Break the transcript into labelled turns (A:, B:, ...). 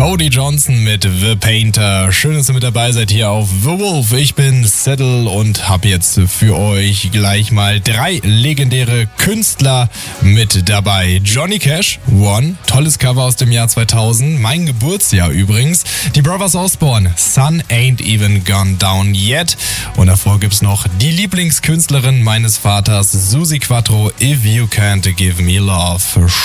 A: Cody Johnson mit The Painter. Schön, dass ihr mit dabei seid hier auf The Wolf. Ich bin Saddle und habe jetzt für euch gleich mal 3 legendäre Künstler mit dabei. Johnny Cash, One, tolles Cover aus dem Jahr 2000, mein Geburtsjahr übrigens. Die Brothers Osborne, Sun Ain't Even Gone Down Yet. Und davor gibt's noch die Lieblingskünstlerin meines Vaters, Suzi Quatro, If You Can't Give Me Love.